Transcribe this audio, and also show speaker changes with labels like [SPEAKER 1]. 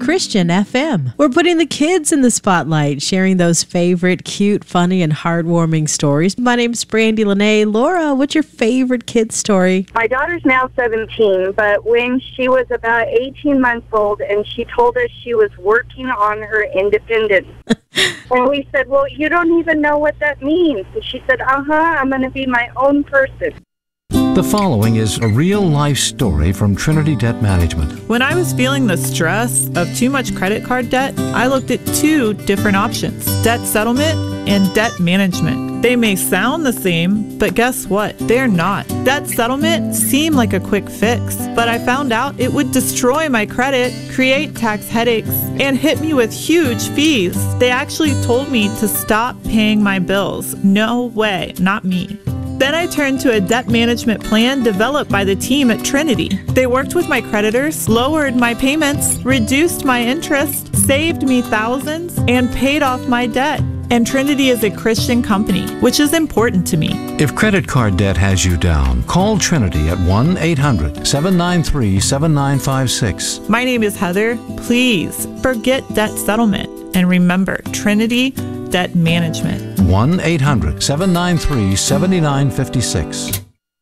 [SPEAKER 1] Christian FM. We're putting the kids in the spotlight, sharing those favorite, cute, funny, and heartwarming stories. My name's Brandy Lene. Laura, what's your favorite kid story?
[SPEAKER 2] My daughter's now 17, but when she was about 18 months old and she told us she was working on her independence. And we said, well, you don't even know what that means. And she said, I'm going to be my own person.
[SPEAKER 3] The following is a real-life story from Trinity Debt Management.
[SPEAKER 4] When I was feeling the stress of too much credit card debt, I looked at two different options: debt settlement and debt management. They may sound the same, but guess what? They're not. Debt settlement seemed like a quick fix, but I found out it would destroy my credit, create tax headaches, and hit me with huge fees. They actually told me to stop paying my bills. No way, not me. Then I turned to a debt management plan developed by the team at Trinity. They worked with my creditors, lowered my payments, reduced my interest, saved me thousands, and paid off my debt. And Trinity is a Christian company, which is important to me.
[SPEAKER 3] If credit card debt has you down, call Trinity at 1-800-793-7956.
[SPEAKER 4] My name is Heather. Please forget debt settlement and remember Trinity Debt Management.
[SPEAKER 3] 1-800-793-7956.